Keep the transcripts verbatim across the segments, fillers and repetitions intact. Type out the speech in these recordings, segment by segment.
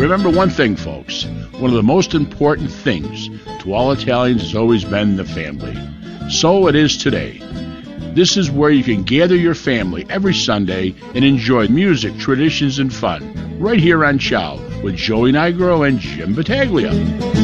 Remember one thing, folks. One of the most important things to all Italians has always been the family. So it is today. This is where you can gather your family every Sunday and enjoy music, traditions, and fun. Right here on Ciao with Joey Nigro and Jim Battaglia.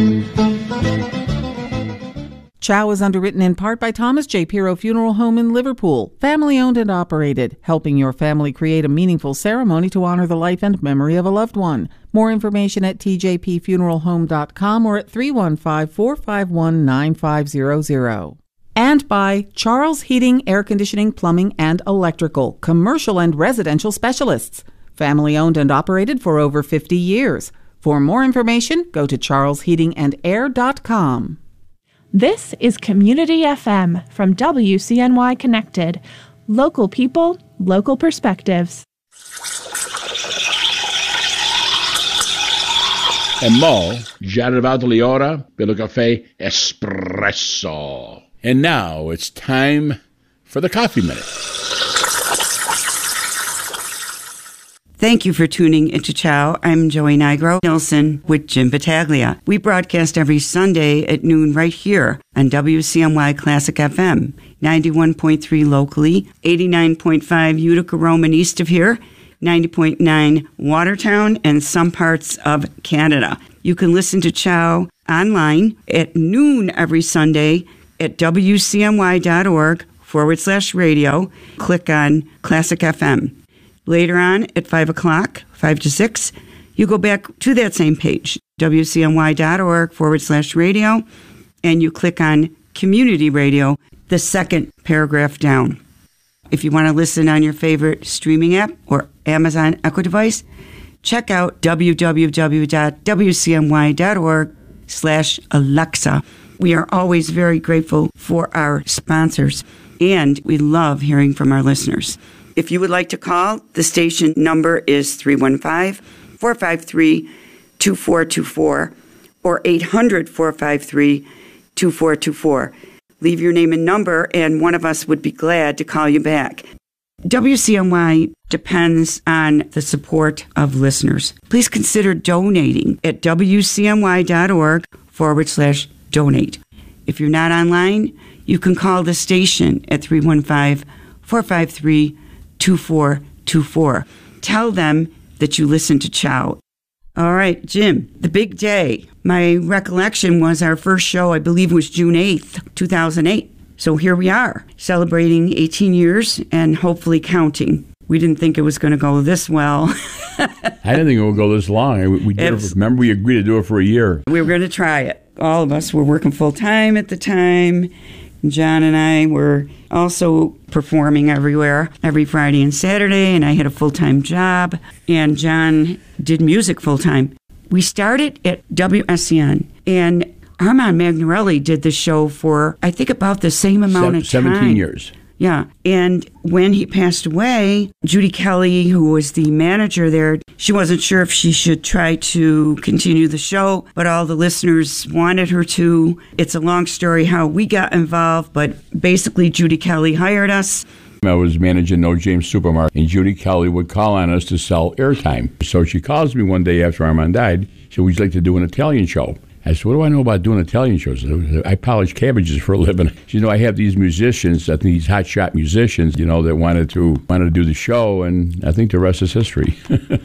Ciao is underwritten in part by Thomas J. Pirro Funeral Home in Liverpool, family-owned and operated, helping your family create a meaningful ceremony to honor the life and memory of a loved one. More information at t j p funeral home dot com or at three one five, four five one, nine five zero zero. And by Charles Heating, Air Conditioning, Plumbing, and Electrical, commercial and residential specialists, family-owned and operated for over fifty years. For more information, go to charles heating and air dot com. This is Community F M from W C N Y Connected. Local people, local perspectives. And Mo, già arrivato l'ora per il caffè espresso. And now it's time for the Coffee Minute. Thank you for tuning into Ciao. I'm Joey Nigro Nilsson with Jim Battaglia. We broadcast every Sunday at noon right here on W C N Y Classic F M, ninety-one point three locally, eighty-nine point five Utica, Rome, and east of here, ninety point nine Watertown, and some parts of Canada. You can listen to Ciao online at noon every Sunday at W C N Y dot org forward slash radio. Click on Classic F M. Later on at five o'clock, five to six, you go back to that same page, W C N Y dot org forward slash radio, and you click on Community Radio, the second paragraph down. If you want to listen on your favorite streaming app or Amazon Echo device, check out w w w dot w c n y dot org slash Alexa. We are always very grateful for our sponsors, and we love hearing from our listeners. If you would like to call, the station number is three one five, four five three, two four two four or eight hundred, four five three, two four two four. Leave your name and number, and one of us would be glad to call you back. W C N Y depends on the support of listeners. Please consider donating at w c n y dot org forward slash donate. If you're not online, you can call the station at three one five, four five three, two four two four. Tell them that you listen to Ciao. All right, Jim, the big day. My recollection was our first show, I believe, was June eighth, two thousand eight. So here we are, celebrating eighteen years and hopefully counting. We didn't think it was going to go this well. I didn't think it would go this long. We, we did it, remember, we agreed to do it for a year. We were going to try it. All of us were working full-time at the time. John and I were also performing everywhere, every Friday and Saturday, and I had a full-time job, and John did music full-time. We started at W S E N, and Armand Magnarelli did the show for, I think, about the same amount Se- of time. seventeen years. Yeah, and when he passed away, Judy Kelly, who was the manager there, she wasn't sure if she should try to continue the show, but all the listeners wanted her to. It's a long story how we got involved, but basically Judy Kelly hired us. I was managing No James Supermarket, and Judy Kelly would call on us to sell airtime. So she calls me one day after Armand died. She said, would you like to do an Italian show? I said, what do I know about doing Italian shows? I polish cabbages for a living. You know, I have these musicians, I think these hotshot musicians, you know, that wanted to wanted to do the show, and I think the rest is history.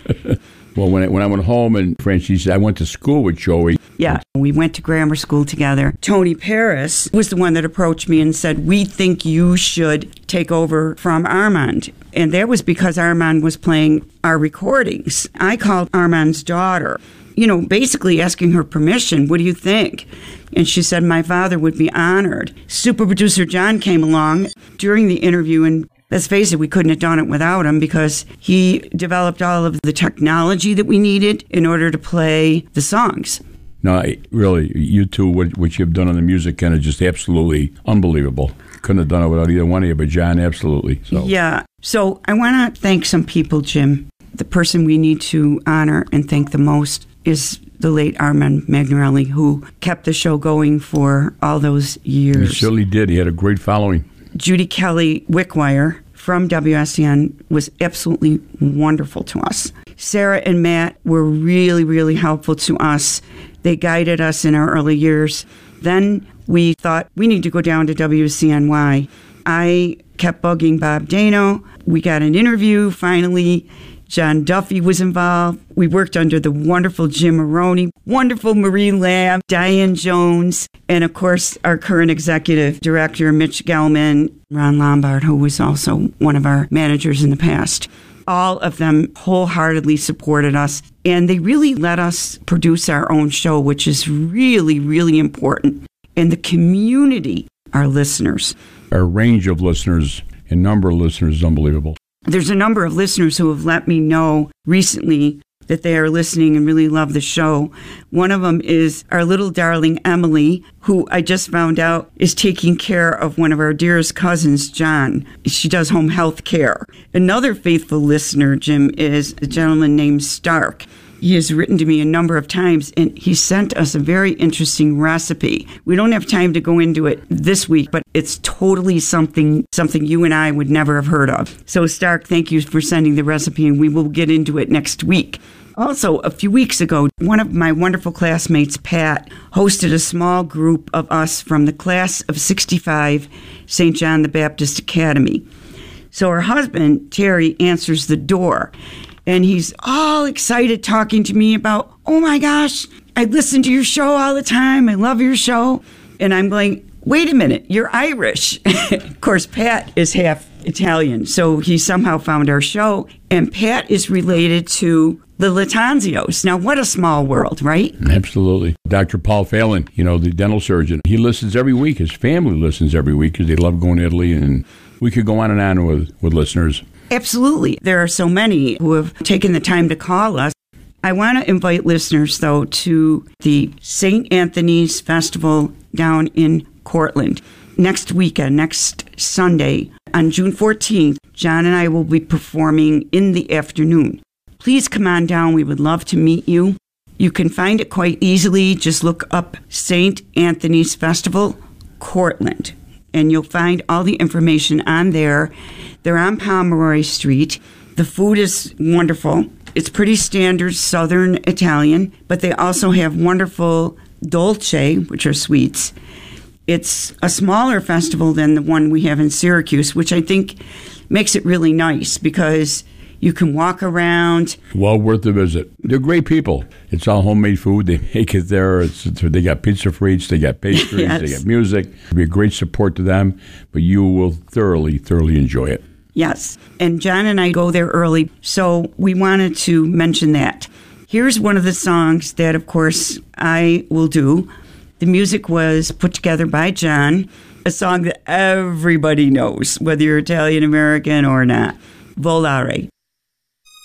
Well, when I, when I went home, and Francis, I went to school with Joey. Yeah, we went to grammar school together. Tony Paris was the one that approached me and said, we think you should take over from Armand. And that was because Armand was playing our recordings. I called Armand's daughter, you know, basically asking her permission. What do you think? And she said, my father would be honored. Super producer John came along during the interview, and let's face it, we couldn't have done it without him because he developed all of the technology that we needed in order to play the songs. No, I, really, you two, what, what you've done on the music end is just absolutely unbelievable. Couldn't have done it without either one of you, but John, absolutely. So. Yeah. So I want to thank some people, Jim. The person we need to honor and thank the most is the late Armand Magnarelli, who kept the show going for all those years. He certainly did. He had a great following. Judy Kelly Wickwire from W S C N was absolutely wonderful to us. Sarah and Matt were really, really helpful to us. They guided us in our early years. Then we thought we need to go down to W C N Y. I kept bugging Bob Dano. We got an interview finally. John Duffy was involved. We worked under the wonderful Jim Maroney, wonderful Marie Lamb, Diane Jones, and of course our current executive director, Mitch Gelman, Ron Lombard, who was also one of our managers in the past. All of them wholeheartedly supported us, and they really let us produce our own show, which is really, really important. And the community, our listeners. Our range of listeners and number of listeners is unbelievable. There's a number of listeners who have let me know recently that they are listening and really love the show. One of them is our little darling Emily, who I just found out is taking care of one of our dearest cousins, John. She does home health care. Another faithful listener, Jim, is a gentleman named Stark. He has written to me a number of times, and he sent us a very interesting recipe. We don't have time to go into it this week, but it's totally something something you and I would never have heard of. So, Stark, thank you for sending the recipe, and we will get into it next week. Also, a few weeks ago, one of my wonderful classmates, Pat, hosted a small group of us from the class of sixty-five, Saint John the Baptist Academy. So her husband, Terry, answers the door. And he's all excited talking to me about, oh my gosh, I listen to your show all the time. I love your show. And I'm like, wait a minute, you're Irish. Of course, Pat is half Italian. So he somehow found our show. And Pat is related to the Latanzios. Now, what a small world, right? Absolutely. Doctor Paul Phelan, you know, the dental surgeon, he listens every week. His family listens every week because they love going to Italy. And we could go on and on with, with listeners. Absolutely. There are so many who have taken the time to call us. I want to invite listeners, though, to the Saint Anthony's Festival down in Cortland. Next weekend, next Sunday, on June fourteenth, John and I will be performing in the afternoon. Please come on down. We would love to meet you. You can find it quite easily. Just look up Saint Anthony's Festival, Cortland, and you'll find all the information on there. They're on Pomeroy Street. The food is wonderful. It's pretty standard Southern Italian, but they also have wonderful dolce, which are sweets. It's a smaller festival than the one we have in Syracuse, which I think makes it really nice because you can walk around. Well worth the visit. They're great people. It's all homemade food. They make it there. It's, they got pizza frites. They got pastries. Yes. They got music. It'll be a great support to them, but you will thoroughly, thoroughly enjoy it. Yes. And John and I go there early, so we wanted to mention that. Here's one of the songs that, of course, I will do. The music was put together by John, a song that everybody knows, whether you're Italian-American or not. Volare.